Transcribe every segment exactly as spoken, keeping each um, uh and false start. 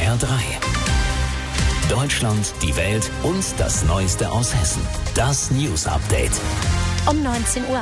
R drei. Deutschland, die Welt und das Neueste aus Hessen. Das News Update. Um neunzehn Uhr.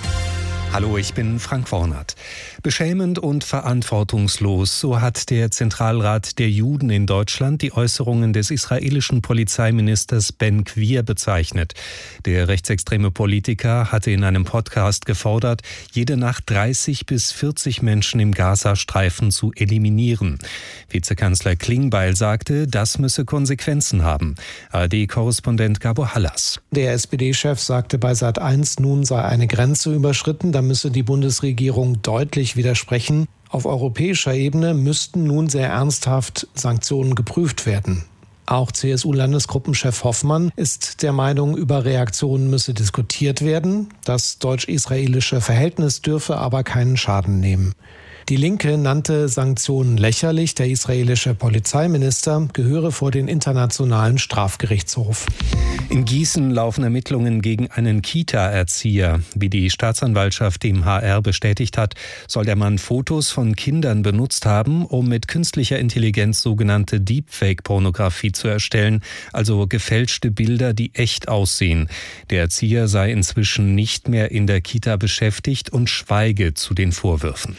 Hallo, ich bin Frank Wornert. Beschämend und verantwortungslos, so hat der Zentralrat der Juden in Deutschland die Äußerungen des israelischen Polizeiministers Ben Gvir bezeichnet. Der rechtsextreme Politiker hatte in einem Podcast gefordert, jede Nacht dreißig bis vierzig Menschen im Gazastreifen zu eliminieren. Vizekanzler Klingbeil sagte, das müsse Konsequenzen haben. A R D-Korrespondent Gabo Hallas. Der S P D-Chef sagte bei Sat eins, nun sei eine Grenze überschritten, da müsse die Bundesregierung deutlich widersprechen. Auf europäischer Ebene müssten nun sehr ernsthaft Sanktionen geprüft werden. Auch C S U-Landesgruppenchef Hoffmann ist der Meinung, über Reaktionen müsse diskutiert werden. Das deutsch-israelische Verhältnis dürfe aber keinen Schaden nehmen. Die Linke nannte Sanktionen lächerlich. Der israelische Polizeiminister gehöre vor den Internationalen Strafgerichtshof. In Gießen laufen Ermittlungen gegen einen Kita-Erzieher. Wie die Staatsanwaltschaft dem H R bestätigt hat, soll der Mann Fotos von Kindern benutzt haben, um mit künstlicher Intelligenz sogenannte Deepfake-Pornografie zu erstellen, also gefälschte Bilder, die echt aussehen. Der Erzieher sei inzwischen nicht mehr in der Kita beschäftigt und schweige zu den Vorwürfen.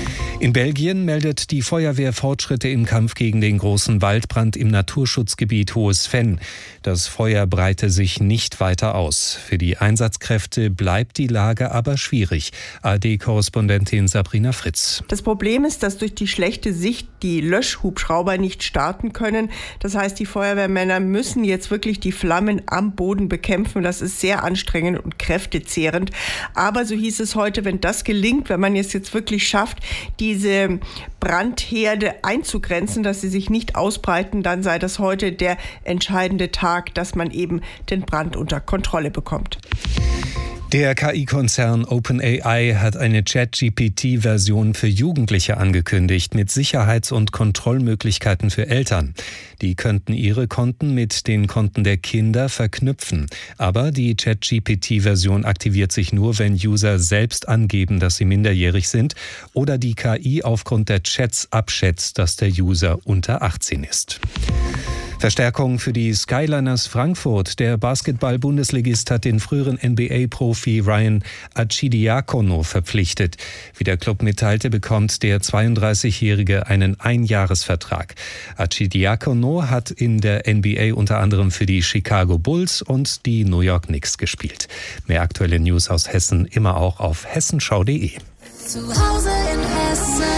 In Belgien meldet die Feuerwehr Fortschritte im Kampf gegen den großen Waldbrand im Naturschutzgebiet Hohes Venn. Das Feuer breite sich nicht weiter aus. Für die Einsatzkräfte bleibt die Lage aber schwierig. A R D-Korrespondentin Sabrina Fritz. Das Problem ist, dass durch die schlechte Sicht die Löschhubschrauber nicht starten können. Das heißt, die Feuerwehrmänner müssen jetzt wirklich die Flammen am Boden bekämpfen. Das ist sehr anstrengend und kräftezehrend. Aber so hieß es heute, wenn das gelingt, wenn man es jetzt wirklich schafft, diese Brandherde einzugrenzen, dass sie sich nicht ausbreiten, dann sei das heute der entscheidende Tag, dass man eben den Brand unter Kontrolle bekommt. Der K I-Konzern OpenAI hat eine Chat-G P T-Version für Jugendliche angekündigt mit Sicherheits- und Kontrollmöglichkeiten für Eltern. Die könnten ihre Konten mit den Konten der Kinder verknüpfen. Aber die Chat-G P T-Version aktiviert sich nur, wenn User selbst angeben, dass sie minderjährig sind oder die K I aufgrund der Chats abschätzt, dass der User unter achtzehn ist. Verstärkung für die Skyliners Frankfurt. Der Basketball-Bundesligist hat den früheren N B A-Profi Ryan Arcidiacono verpflichtet. Wie der Club mitteilte, bekommt der zweiunddreißigjährige einen Einjahresvertrag. Arcidiacono hat in der N B A unter anderem für die Chicago Bulls und die New York Knicks gespielt. Mehr aktuelle News aus Hessen immer auch auf hessenschau punkt de. Zu Hause in Hessen.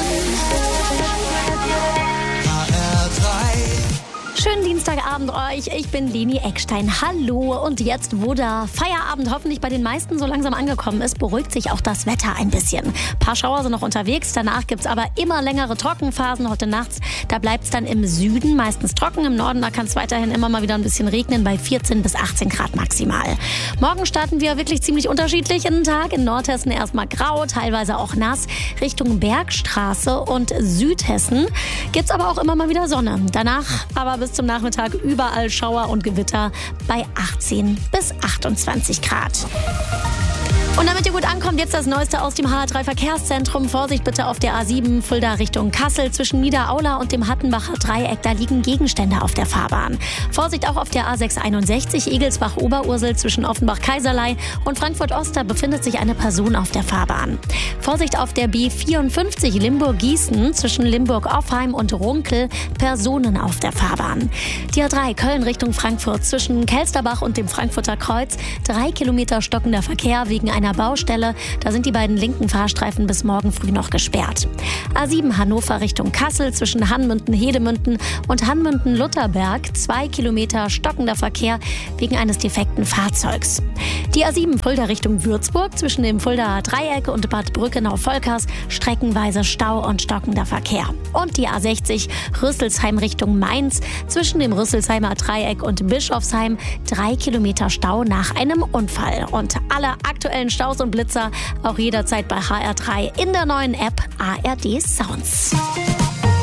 Schönen Dienstagabend euch, ich bin Leni Eckstein. Hallo, und jetzt, wo der Feierabend hoffentlich bei den meisten so langsam angekommen ist, beruhigt sich auch das Wetter ein bisschen. Ein paar Schauer sind noch unterwegs, danach gibt es aber immer längere Trockenphasen. Heute nachts, da bleibt es dann im Süden meistens trocken, im Norden, da kann es weiterhin immer mal wieder ein bisschen regnen, bei vierzehn bis achtzehn Grad maximal. Morgen starten wir wirklich ziemlich unterschiedlich in den Tag. In Nordhessen erstmal grau, teilweise auch nass. Richtung Bergstraße und Südhessen gibt es aber auch immer mal wieder Sonne. Danach aber bis zum Nachmittag überall Schauer und Gewitter bei achtzehn bis achtundzwanzig Grad. Und damit ihr gut ankommt, jetzt das Neueste aus dem H R drei Verkehrszentrum. Vorsicht bitte auf der A sieben, Fulda Richtung Kassel. Zwischen Niederaula und dem Hattenbacher Dreieck, da liegen Gegenstände auf der Fahrbahn. Vorsicht auch auf der A sechshunderteinundsechzig, Egelsbach-Oberursel. Zwischen Offenbach-Kaiserlei und Frankfurt-Ost, da befindet sich eine Person auf der Fahrbahn. Vorsicht auf der B vierundfünfzig, Limburg-Gießen. Zwischen Limburg-Offheim und Runkel, Personen auf der Fahrbahn. Die A drei, Köln Richtung Frankfurt. Zwischen Kelsterbach und dem Frankfurter Kreuz, drei Kilometer stockender Verkehr wegen einer Baustelle. Da sind die beiden linken Fahrstreifen bis morgen früh noch gesperrt. A sieben Hannover Richtung Kassel zwischen Hanmünden-Hedemünden und Hanmünden-Lutherberg. Zwei Kilometer stockender Verkehr wegen eines defekten Fahrzeugs. Die A sieben Fulda Richtung Würzburg zwischen dem Fuldaer Dreieck und Bad Brückenau-Volkers. Streckenweise Stau und stockender Verkehr. Und die A sechzig Rüsselsheim Richtung Mainz zwischen dem Rüsselsheimer Dreieck und Bischofsheim. Drei Kilometer Stau nach einem Unfall. Und alle aktuellen Staus und Blitzer auch jederzeit bei H R drei in der neuen App A R D Sounds.